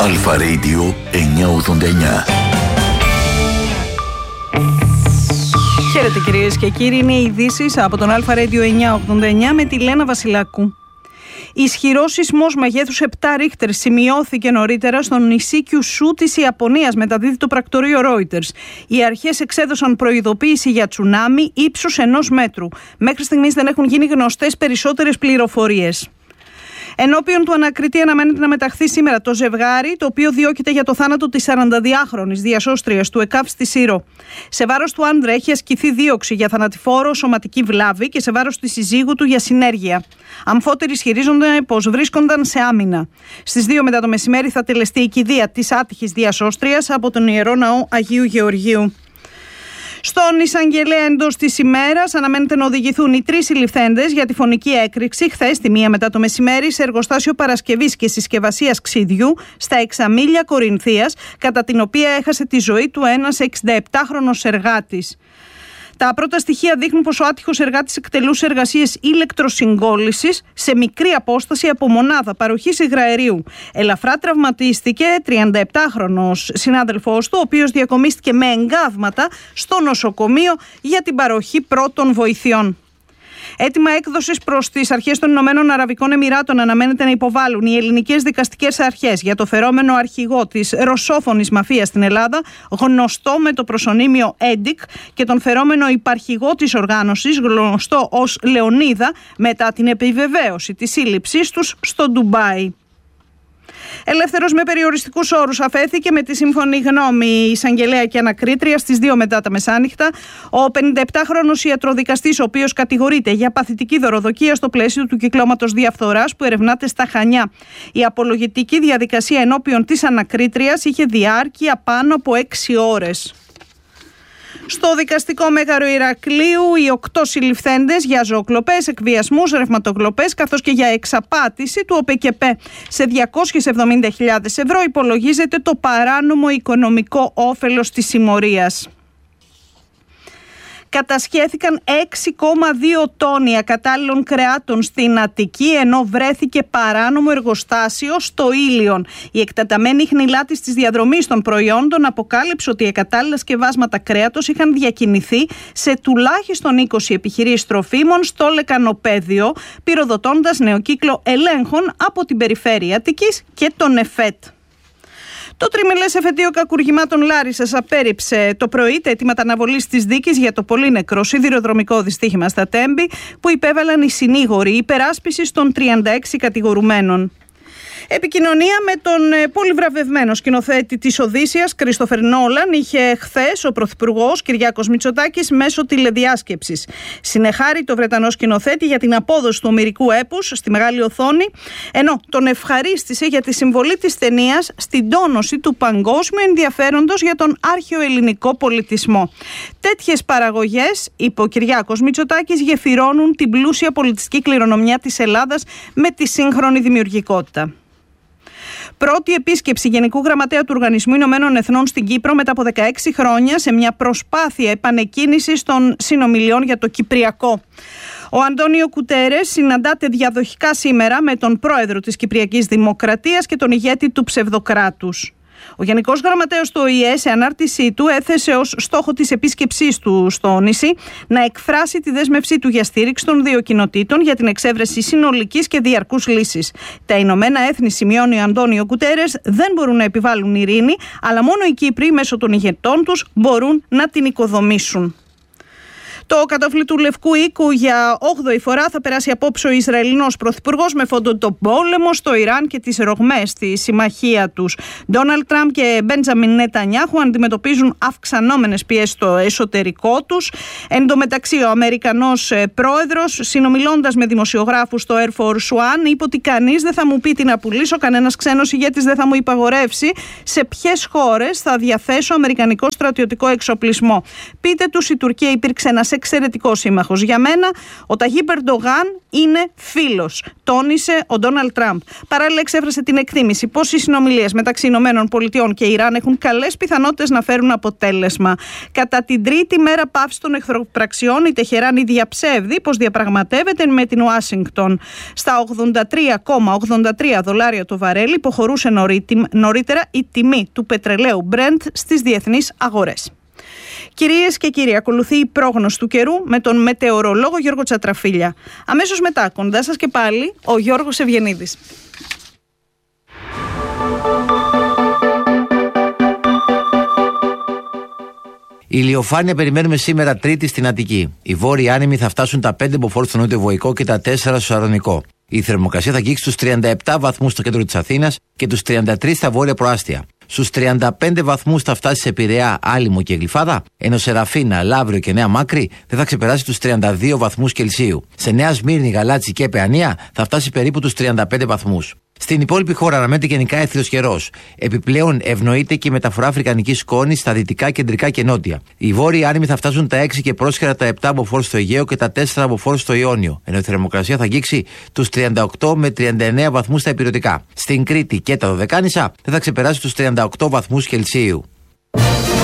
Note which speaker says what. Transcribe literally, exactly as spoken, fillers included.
Speaker 1: Αλφα Radio εννιακόσια ογδόντα εννιά.
Speaker 2: Χαίρετε κυρίες και κύριοι, είναι οι ειδήσεις από τον Αλφα Radio εννιακόσια ογδόντα εννιά με τη Λένα Βασιλάκου. Ισχυρός σεισμός μεγέθους επτά ρίχτερ σημειώθηκε νωρίτερα στο νησί Κιουσού της Ιαπωνίας, μεταδίδει το πρακτορείο Reuters. Οι αρχές εξέδωσαν προειδοποίηση για τσουνάμι ύψους ενός μέτρου. Μέχρι στιγμής δεν έχουν γίνει γνωστές περισσότερες πληροφορίες. Ενώπιον του ανακριτή αναμένεται να μεταχθεί σήμερα το ζευγάρι, το οποίο διώκεται για το θάνατο της σαρανταδυάχρονης διασώστριας του ΕΚΑΒ στη Σύρο. Σε βάρος του άντρα έχει ασκηθεί δίωξη για θανατηφόρο σωματική βλάβη και σε βάρος της συζύγου του για συνέργεια. Αμφότεροι ισχυρίζονται πως βρίσκονταν σε άμυνα. Στις δύο μετά το μεσημέρι θα τελεστεί η κηδεία της άτυχης διασώστριας από τον Ιερό Ναό Αγίου Γεωργίου. Στον εισαγγελέα εντός της ημέρας αναμένεται να οδηγηθούν οι τρεις συλληφθέντες για τη φωνική έκρηξη χθες τη μία μετά το μεσημέρι σε εργοστάσιο παρασκευής και συσκευασίας ξυδιού στα Εξαμήλια Κορινθίας, κατά την οποία έχασε τη ζωή του ένας εξηνταεπτάχρονος εργάτης. Τα πρώτα στοιχεία δείχνουν πως ο άτυχος εργάτης εκτελούσε εργασίες ηλεκτροσυγκόλλησης σε μικρή απόσταση από μονάδα παροχής υγραερίου. Ελαφρά τραυματίστηκε τριανταεπτάχρονος συνάδελφός του, ο οποίος διακομίστηκε με εγκάβματα στο νοσοκομείο για την παροχή πρώτων βοηθειών. Έτοιμα έκδοσης προς τις αρχές των Ηνωμένων Αραβικών Εμιράτων αναμένεται να υποβάλουν οι ελληνικές δικαστικές αρχές για το φερόμενο αρχηγό της ρωσόφωνης μαφίας στην Ελλάδα, γνωστό με το προσωνύμιο Έντικ, και τον φερόμενο υπαρχηγό της οργάνωσης, γνωστό ως Λεωνίδα, μετά την επιβεβαίωση της σύλληψής τους στο Ντουμπάι. Ελεύθερος με περιοριστικούς όρους αφέθηκε με τη σύμφωνη γνώμη η εισαγγελέα και ανακρίτρια στις δύο μετά τα μεσάνυχτα ο πενηνταεπτάχρονος ιατροδικαστής, ο οποίος κατηγορείται για παθητική δωροδοκία στο πλαίσιο του κυκλώματος διαφθοράς που ερευνάται στα Χανιά. Η απολογητική διαδικασία ενώπιον της ανακρίτριας είχε διάρκεια πάνω από έξι ώρες. Στο δικαστικό μέγαρο Ηρακλείου, οι οκτώ συλληφθέντες για ζωοκλοπές, εκβιασμούς, ρευματοκλοπές καθώς και για εξαπάτηση του ΟΠΕΚΕΠΕ σε διακόσιες εβδομήντα χιλιάδες ευρώ υπολογίζεται το παράνομο οικονομικό όφελος της συμμορίας. Κατασχέθηκαν έξι κόμμα δύο τόνοι ακατάλληλων κρεάτων στην Αττική, ενώ βρέθηκε παράνομο εργοστάσιο στο Ήλιον. Η εκτεταμένη χνηλάτης της διαδρομής των προϊόντων αποκάλυψε ότι οι ακατάλληλα σκευάσματα κρέατος είχαν διακινηθεί σε τουλάχιστον είκοσι επιχειρήσεις τροφίμων στο Λεκανοπαίδιο, πυροδοτώντας νέο κύκλο ελέγχων από την περιφέρεια Αττικής και τον ΕΦΕΤ. Το τριμελές εφετείο κακουργημάτων Λάρισσας απέρριψε το πρωί τα αιτήματα αναβολής της δίκης για το πολύ νεκρό σιδηροδρομικό δυστύχημα στα Τέμπη που υπέβαλαν οι συνήγοροι υπεράσπισης των τριάντα έξι κατηγορουμένων. Επικοινωνία με τον πολύ βραβευμένο σκηνοθέτη της Οδύσσειας, Κρίστοφερ Νόλαν, είχε χθες ο Πρωθυπουργός Κυριάκος Μητσοτάκης μέσω τηλεδιάσκεψης. Συνεχάρη το Βρετανό σκηνοθέτη για την απόδοση του ομηρικού έπους στη μεγάλη οθόνη, ενώ τον ευχαρίστησε για τη συμβολή της ταινίας στην τόνωση του παγκόσμιου ενδιαφέροντος για τον αρχαιοελληνικό πολιτισμό. Τέτοιες παραγωγές, είπε ο Κυριάκος Μητσοτάκης, γεφυρώνουν την πλούσια πολιτιστική κληρονομιά της Ελλάδας με τη σύγχρονη δημιουργικότητα. Πρώτη επίσκεψη Γενικού Γραμματέα του Οργανισμού Ηνωμένων Εθνών στην Κύπρο μετά από δεκαέξι χρόνια σε μια προσπάθεια επανεκκίνησης των συνομιλιών για το Κυπριακό. Ο Αντώνιο Κουτέρες συναντάται διαδοχικά σήμερα με τον πρόεδρο της Κυπριακής Δημοκρατίας και τον ηγέτη του ψευδοκράτους. Ο Γενικός Γραμματέας του Ο Η Ε σε ανάρτησή του έθεσε ως στόχο της επίσκεψής του στο νησί να εκφράσει τη δέσμευσή του για στήριξη των δύο κοινοτήτων για την εξέβρεση συνολικής και διαρκούς λύσης. Τα Ηνωμένα Έθνη, σημειώνει ο Αντώνιο Κουτέρες, δεν μπορούν να επιβάλλουν ειρήνη, αλλά μόνο οι Κύπροι μέσω των ηγετών τους μπορούν να την οικοδομήσουν. Το κατόφλι του Λευκού Οίκου για όγδοη φορά θα περάσει απόψε ο Ισραηλινός Πρωθυπουργός με φόντο τον πόλεμο στο Ιράν και τις ρογμές στη συμμαχία τους. Ντόναλντ Τραμπ και Μπέντζαμιν Νετανιάχου αντιμετωπίζουν αυξανόμενες πιέσεις στο εσωτερικό τους. Εν τω μεταξύ, ο Αμερικανός πρόεδρος, συνομιλώντας με δημοσιογράφους στο Air Force One, είπε ότι κανείς δεν θα μου πει τι να πουλήσω, κανένας ξένος ηγέτης δεν θα μου υπαγορεύσει σε ποιες χώρες θα διαθέσω αμερικανικό στρατιωτικό εξοπλισμό. Πείτε τους, η Τουρκία υπήρξε ένας εξαιρετικός σύμμαχος. Για μένα, ο Ταγίπ Ερντογάν είναι φίλος, τόνισε ο Ντόναλντ Τραμπ. Παράλληλα, εξέφρασε την εκτίμηση πως οι συνομιλίες μεταξύ Ηνωμένων Πολιτειών και Ιράν έχουν καλές πιθανότητες να φέρουν αποτέλεσμα. Κατά την τρίτη μέρα παύση των εχθροπραξιών, η Τεχεράνη διαψεύδει πως διαπραγματεύεται με την Ουάσιγκτον. Στα ογδόντα τρία κόμμα ογδόντα τρία δολάρια το βαρέλι υποχωρούσε νωρίτερα η τιμή του πετρελαίου Brent στις διεθνείς αγορές. Κυρίες και κύριοι, ακολουθεί η πρόγνωση του καιρού με τον μετεωρολόγο Γιώργο Τσατραφίλια. Αμέσως μετά, κοντά σας και πάλι, ο Γιώργος Ευγενίδης.
Speaker 3: Η ηλιοφάνεια περιμένουμε σήμερα Τρίτη στην Αττική. Οι βόρειοι άνεμοι θα φτάσουν τα πέντε μποφόρ στο νότιο Βοϊκό και τα τέσσερα στο Σαρονικό. Η θερμοκρασία θα αγγίξει στους τριάντα επτά βαθμούς στο κέντρο της Αθήνας και τους τριάντα τρεις στα βόρεια προάστια. Στους τριάντα πέντε βαθμούς θα φτάσει σε Πειραιά, Άλυμο και Γλυφάδα, ενώ σε Ραφίνα, Λαύριο και Νέα Μάκρη δεν θα ξεπεράσει τους τριάντα δύο βαθμούς Κελσίου. Σε Νέα Σμύρνη, Γαλάτσι και Παιανία θα φτάσει περίπου τους τριάντα πέντε βαθμούς. Στην υπόλοιπη χώρα αναμένεται γενικά έθριος καιρός. Επιπλέον ευνοείται και η μεταφορά αφρικανικής σκόνης στα δυτικά, κεντρικά και νότια. Οι βόρειοι άνεμοι θα φτάσουν τα έξι και πρόσχερα τα επτά μποφόρ στο Αιγαίο και τα τέσσερα μποφόρ στο Ιόνιο, ενώ η θερμοκρασία θα αγγίξει τους τριάντα οκτώ με τριάντα εννέα βαθμούς στα ηπειρωτικά. Στην Κρήτη και τα Δωδεκάνησα δεν θα ξεπεράσει τους τριάντα οκτώ βαθμούς Κελσίου.